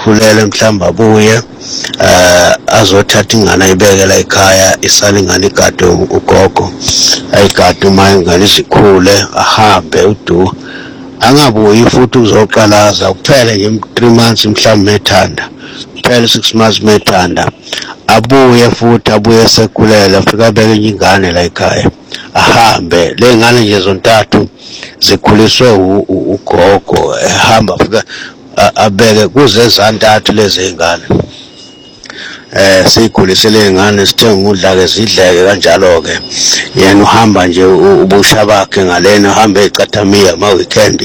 sekhulele mhlawumbe abuye azothatha ingane ayibekela ekhaya isale ingane igade ugogo ayigade uma ingane izikhule ahambe udu angabuyi futhi uzoqalaza kuphele nje 3 months mhlawumbe ethanda kuphele 6 months methanda abuye futhi abuye sekhulele afika abeke ingane la ekhaya ahambe le ngane nje zontathu zikhuliswe ugogo ehamba afika abeke kuze zantathu lezi ngane sikhulisele ingane sithenga ukudla ke zidleke kanjalo ke yena uhamba nje ubusha bakhe ngalena uhamba eCathamiya ama weekend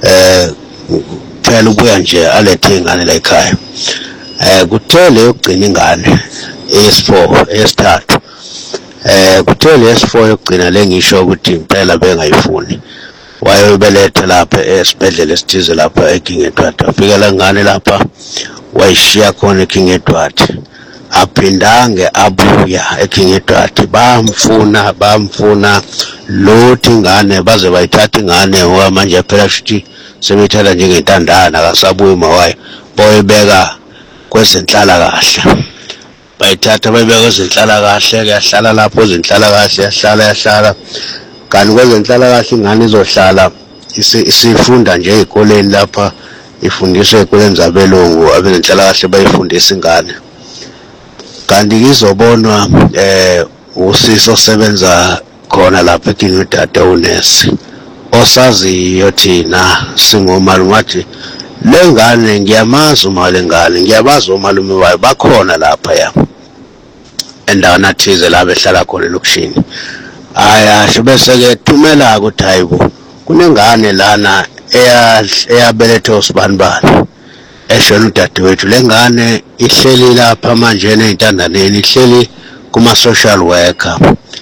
phela ubuya nje alethe ingane la ekhaya kuthele yokugcina ingane eyesi4 eyesithathu kuthele yesi4 yokugcina lengisho ukuthi impela bengayifuni wayobeletha lapha esibhedlela esithize lapha eKing Edward afikela ingane lapha wayishiya khona eKing Edward aphindange abuya eKing Edward bamfuna lothi ingane baze bayithatha ingane ngoba manje phela futhi sebethatha njengentandana akasabuyi mawayo boyibeka kwezenhlala kahle bayithatha bayibeka kwezenhlala kahle kuyahlala lapho kwezenhlala kahle yahlala kanti kwezenhlala kahle ingane izohlala isifunda nje ezikoleni lapha ifundiswa ezikoleni zabelungu abezenhlala kahle bayifundisa ingane kanti izobonwa usisi osebenza khona lapha eKing Edward unesi osaziyo thina singomalume wathi lengane ngiyamazi uma lengane ngiyabazi omalume wayo bakhona lapha ya endaweni athize la behlala khona lokushini ayasho bese ke thumela ukuthi hayibo kunengane lana eyabelethwa usibanibani eshona udadewethu lengane ihleli lapha manje nezintandaneni ihleli kuma social worker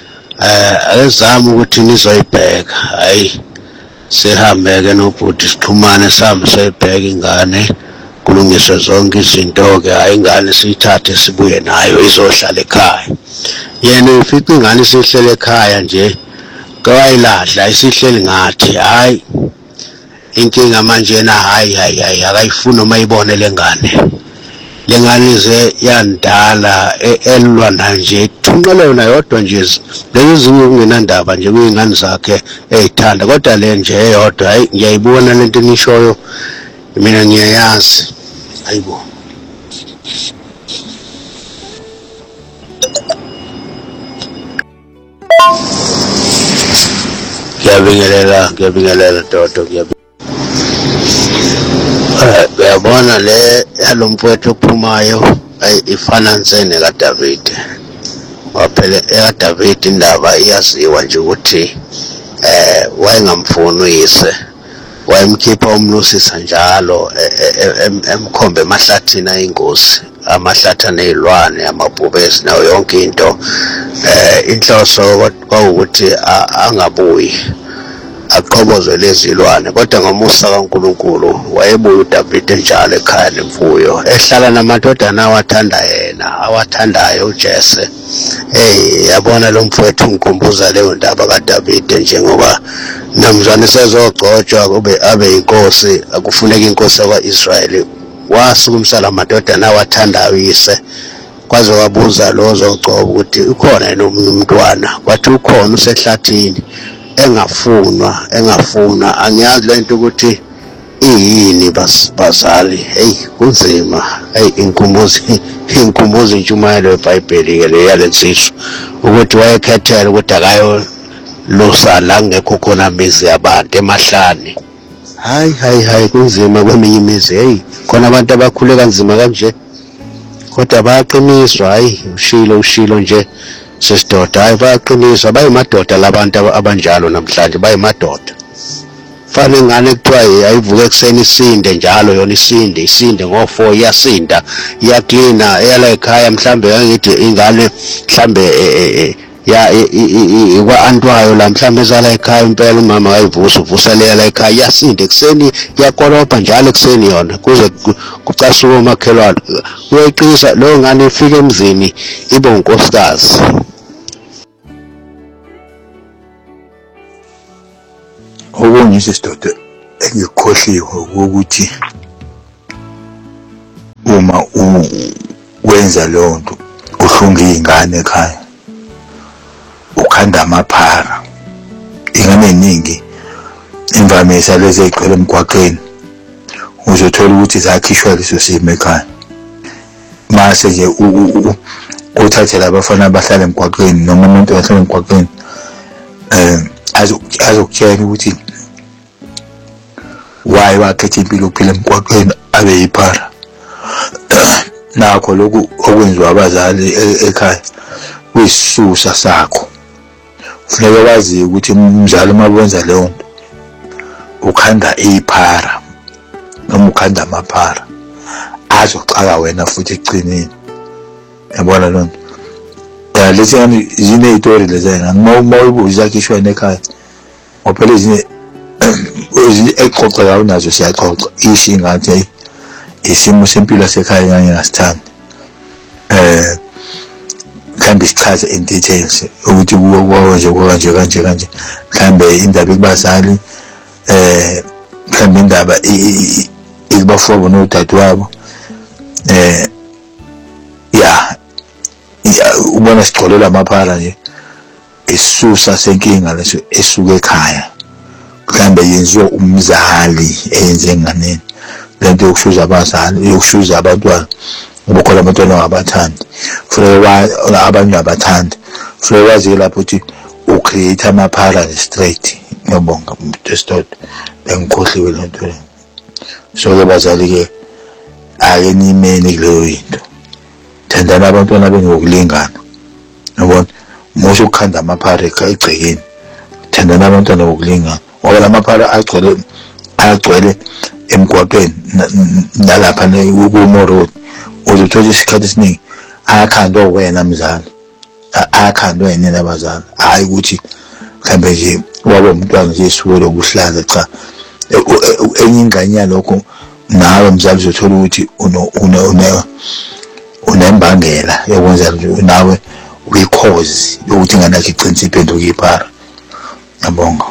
azama ukuthi nizoyibheka hayi sihambe ke nobhuti sixhumane sihambe siyibheka ingane kulungiswe zonke izinto ke hayi ingane siyithathe sibuye nayo izohlala ekhaya yena ufica ingane isihlele ekhaya nje kawayilahla isihleli ngathi hayi inkinga manje na hayi akayifuni uma ibone lengane ze yandala elwa nje thunqele yona yodwa nje lezi zinye kungenandaba nje kuyingane zakhe ezithanda kodwa le nje eyodwa hayi ngiyayibona lento enishoyo mina ngiyayazi hayibo ngiyabingelela Toto uyabona le yalomfowethu ophumayo ifana nsene kaDavid waphela eDavid indaba iyaziwa nje ukuthi wayengamfuni uyise wayemkhipha umlusisa njalo emkhombe emahlathini ayingozi amahlathi anezilwane amabhubesi nayo yonke into inhloso kwawukuthi angabuyi aqhobozwe lezilwane kodwa ngomusa kaNkulunkulu wayebuya uDavid njalo ekhaya nemfuyo ehlala namadodana awathandayo uJese yabona lo mfowethu ngikhumbuza leyo ndaba kaDavid njengoba namzwane sezogcotshwa kube abe inkosi akufuneka inkosi yakwaIsrayeli wasukumsala amadodana awathandayo uyise kwaze wabuza lo ozogcoba ukuthi ukhona yena umntwana wathi ukhona usehlathini engafuna angiyazi lento ukuthi iyini bazali kunzima inkumbuzi intshumayelo yeBhayibheli ke le yalensizwe ukuthi wayekhethela ukuthi akayo lusa la ngekho khona imizi yabantu emahlane hayi kunzima kweminye imizi khona abantu abakhule kanzima kanje kodwa bayaqiniswa ushilo nje sesidoda hayi bayaqiniswa bayimadoda labantu abanjalo namhlanje bayimadoda fana ingane kuthiwa ayivuke ekseni isinde njalo yona isinde ngo4 iyasinda iyaklina eyala ekhaya mhlambe ngithi ingane mhlambe ikwa antwayo la mhlambe ezala ekhaya impela umama uvuselela ekhaya iyasinda ekseni iyakolopha njalo ekseni yona kuze kucasuka umakhelwane uyayiqisa lo ngane ifike emzini ibe unkosikazi. Okunye isidoda engikhohliwe ukuthi noma wenza lonto uhlunga izingane ekhaya ukhanda amaphara ingane eziningi imvamisa lezi ezigcwele emgwaqeni uzothola ukuthi zakhishwa leso simo ekhaya mase nje uthathe labafana abahlala emgwaqeni noma umuntu ohlala emgwaqeni azokutshela ukuthi why wakhetha impilo ukuphila emgwaqeni abe yiphara nakho lokhu okwenziwa abazali ekhaya kuyisisusa sakho kufanele wazi ukuthi umzali uma wenza leyo nto ukhanda iphara noma ukhanda amaphara azoxaka wena futhi ecinini yabona loo nto lezi ngani zinezitori lezena uma uyibuza khishwa ekhaya ngoba lezi exoxa unazo siyaxoxa ishingathi isimo sempilo sekhaya kanye nasithanda mhlambe sichaze in details ukuthi kanje mhlambe indaba ekubazali mhlambe indaba ikubafowabo nodadewabo ubona sigcolela amaphara nje isisusa senkinga leso esuka ekhaya mhlambe yenziwa umzali eyenze enganeni lento yokushuza abazali yokushuza abantwana ubukhola abantwana abathandi futhi abanye abathandi futhi wazi lapho ukuthi ucreate amaphara straight ngiyabonga start bengikhohliwe lento le so ke bazali ke ake nimene kuleyo into thandana abantwana bengokulingana yabona mosho ukukhanda amaphara egcekeni thandana abantwana ngokulingana ngoba lamaphara agcwele emgwaqeni nalapha ku-Mo Road uzothola isikhathi esiningi ayakhandwa wena mzali ayakhandwa yena abazali hayi ukuthi mhlambe nje wabe umntwana nje esuke lokuhlaza cha enye ingane yalokho nawe mzali uzothola ukuthi unembangela yokwenza nawe uyikhozi yokuthi ingane yakhe icinise iphenduke iphara yabonga.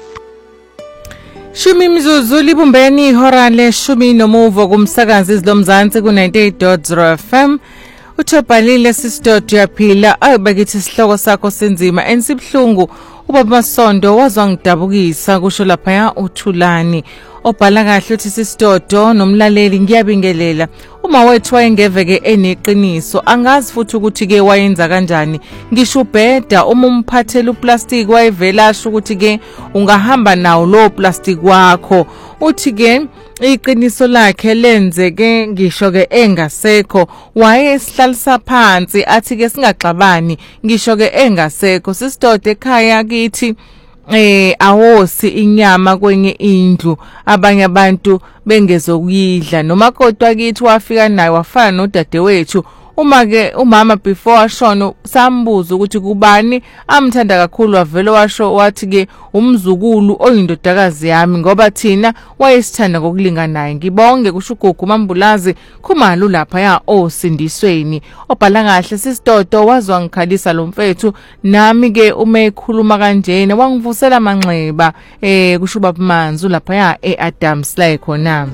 Shumi mzuzu libumbeni ihora leshumi nomuvo kumsakazi izilomzansi ku-98.0 FM. Uthobhalile sistodo yaphila ayobakithi isihloko sakho senzima ensibhlungu ubaba Masondo wazwa ngidabukisa kusho lapha uThulani obhala kahle uthi sistodo nomlaleli ngiyabingelela uma wethu wayengeveke eneqiniso angazi futhi ukuthi ke wayenza kanjani ngisho ubheda uma umphathela uplastic wayevela asho ukuthi ke ungahamba nawo lo plastic wakho uthi ke iqiniso lakhe lenzeke ngisho ke engasekho waye esihlalisa phansi athi ke singaxabani ngisho ke engasekho sistodo ekhaya kithi awosi inyama kwenye indlu abanye abantu bengezokuyidla noma kodwa kithi wafika naye wafana nodadewethu uma ke umama before ashona sambuza ukuthi kubani amthanda kakhulu wavela washo wathi ke umzukulu oyindodakazi yami ngoba thina wayesithanda ngokulinganayo ngibonge kusho uGugu Mambulazi Khumalo lapha osindisweni obhala kahle sistodo wazwa ngikhalisa lo mfethu nami ke uma ekhuluma kanjena wangivusela manxeba kusho ubaba Manzu lapha eAdams la khona.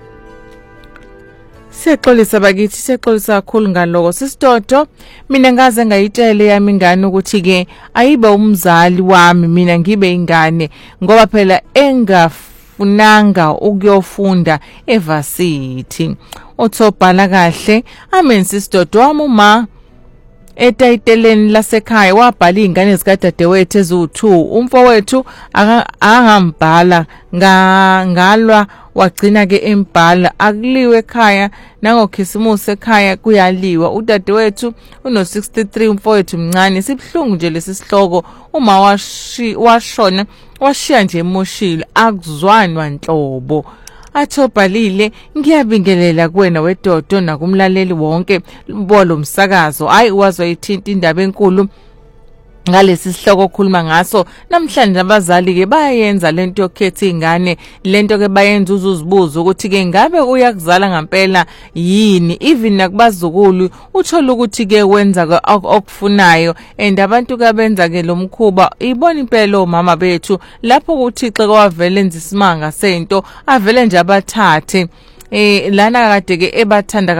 Siyexolisa bakithi siyexolisa kakhulu ngaloko sistodo mina ngaze ngayitshele yami ingane ukuthi ke ayibe umzali wami mina ngibe ingane ngoba phela engafunanga ukuyofunda evarsity uthobhala kahle amen sistodo wami uma etayiteleni lasekhaya wabhala izingane zikadadewethu ezu2 umfowethu angambhala ngalwa wagcina ke embhala akuliwe ekhaya nangokhisimusi ekhaya kuyaliwa udadewethu uno63 umfowethu mncane sibhlungu nje lesi sihloko uma washona washiya nje emoshile akuzwani wanhlobo athobhalile ngiyabingelela kuwena wedodo nakumlaleli wonke bolo msakazo hayi wazwa ithinta indaba enkulu ngalesi sihloko okhuluma ngaso namhlanje abazali ke bayenza lento yokhetha izingane lento ke bayenza uzibuza ukuthi ke ngabe uyakuzala ngempela yini even nakubazukulu uthola ukuthi ke wenza okufunayo and abantu ke benza ke lo mkhuba ibona impela omama bethu lapho uThixo kwavela enza isimanga sento avele nje abathathe lana kade ke ebathanda